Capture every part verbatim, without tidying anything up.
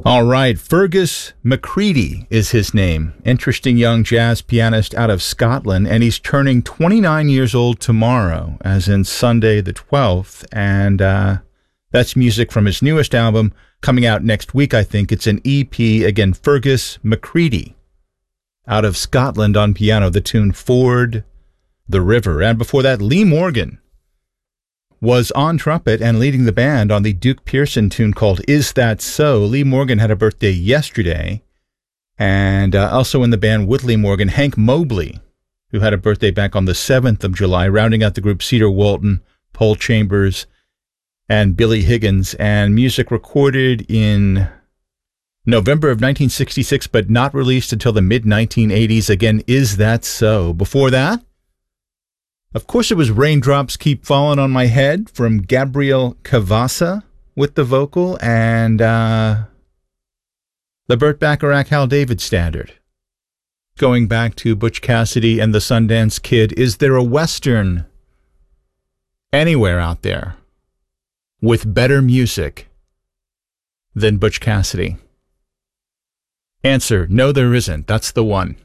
All right, Fergus McCready is his name. Interesting young jazz pianist out of Scotland, and he's turning twenty-nine years old tomorrow, as in Sunday the twelfth, and uh, that's music from his newest album coming out next week, I think. It's an E P, again, Fergus McCready out of Scotland on piano, the tune Ford the River. And before that, Lee Morgan was on trumpet and leading the band on the Duke Pearson tune called Is That So? Lee Morgan had a birthday yesterday, and uh, also in the band with Lee Morgan, Hank Mobley, who had a birthday back on the seventh of July, rounding out the group Cedar Walton, Paul Chambers, and Billy Higgins, and music recorded in November of nineteen sixty-six, but not released until the mid nineteen eighties. Again, Is That So? Before that, of course, it was Raindrops Keep Falling on My Head from Gabriel Cavassa with the vocal, and uh, the Burt Bacharach Hal David standard. Going back to Butch Cassidy and the Sundance Kid, is there a Western anywhere out there with better music than Butch Cassidy? Answer, no, there isn't. That's the one.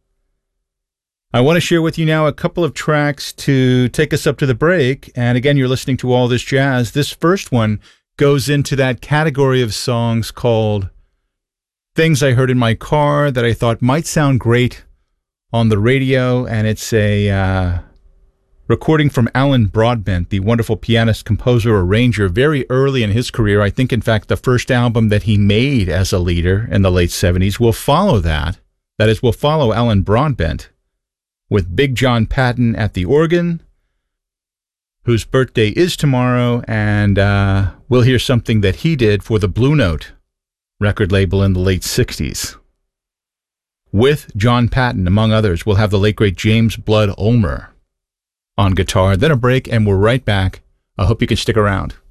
I want to share with you now a couple of tracks to take us up to the break. And again, you're listening to All This Jazz. This first one goes into that category of songs called Things I Heard in My Car that I thought might sound great on the radio. And it's a uh, recording from Alan Broadbent, the wonderful pianist, composer, arranger, very early in his career. I think, in fact, the first album that he made as a leader in the late seventies will follow that. That is, will follow Alan Broadbent, with Big John Patton at the organ, whose birthday is tomorrow, and uh, we'll hear something that he did for the Blue Note record label in the late sixties. With John Patton, among others, we'll have the late, great James Blood Ulmer on guitar, then a break, and we're right back. I hope you can stick around.